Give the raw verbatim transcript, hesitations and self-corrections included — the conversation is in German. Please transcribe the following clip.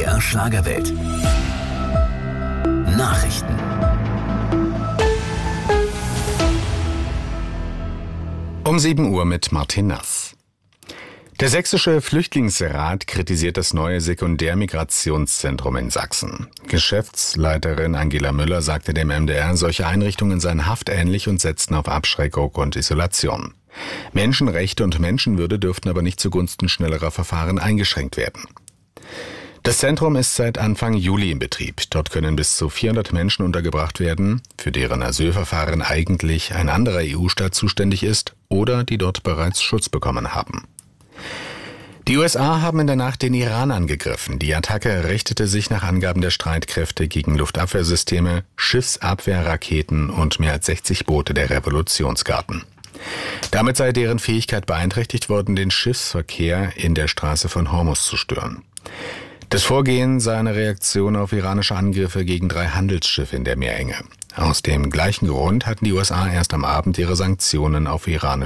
M D R Schlagerwelt. Nachrichten. Um sieben Uhr mit Martin Nass. Der Sächsische Flüchtlingsrat kritisiert das neue Sekundärmigrationszentrum in Sachsen. Geschäftsleiterin Angela Müller sagte dem M D R, solche Einrichtungen seien haftähnlich und setzten auf Abschreckung und Isolation. Menschenrechte und Menschenwürde dürften aber nicht zugunsten schnellerer Verfahren eingeschränkt werden. Das Zentrum ist seit Anfang Juli in Betrieb. Dort können bis zu vierhundert Menschen untergebracht werden, für deren Asylverfahren eigentlich ein anderer E U-Staat zuständig ist oder die dort bereits Schutz bekommen haben. Die U S A haben in der Nacht den Iran angegriffen. Die Attacke richtete sich nach Angaben der Streitkräfte gegen Luftabwehrsysteme, Schiffsabwehrraketen und mehr als sechzig Boote der Revolutionsgarden. Damit sei deren Fähigkeit beeinträchtigt worden, den Schiffsverkehr in der Straße von Hormuz zu stören. Das Vorgehen sei eine Reaktion auf iranische Angriffe gegen drei Handelsschiffe in der Meerenge. Aus dem gleichen Grund hatten die U S A erst am Abend ihre Sanktionen auf iranische